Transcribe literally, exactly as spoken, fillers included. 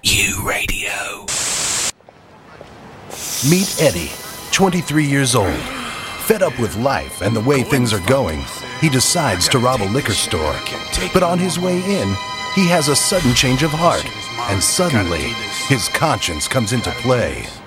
U Radio. Meet Eddie, twenty-three years old. Fed up with life and the way things are going, he decides to rob a liquor store. But on his way in, he has a sudden change of heart, and suddenly, his conscience comes into play.